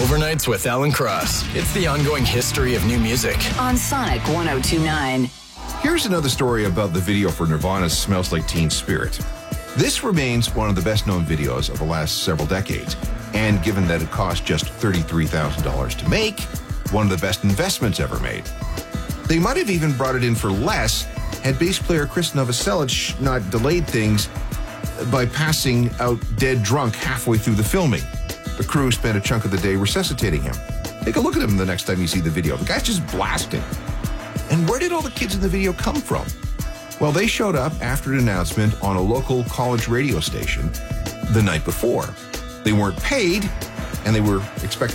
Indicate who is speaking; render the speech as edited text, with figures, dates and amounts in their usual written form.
Speaker 1: Overnights with Alan Cross. It's the ongoing history of new music.
Speaker 2: On Sonic 102.9.
Speaker 3: Here's another story about the video for Nirvana's Smells Like Teen Spirit. This remains one of the best-known videos of the last several decades, and given that it cost just $33,000 to make, one of the best investments ever made. They might have even brought it in for less had bass player Chris Novoselic not delayed things by passing out dead drunk halfway through the filming. The crew spent a chunk of the day resuscitating him. Take a look at him the next time you see the video. The guy's just blasting. And where did all the kids in the video come from? Well, they showed up after an announcement on a local college radio station the night before. They weren't paid, and they were expected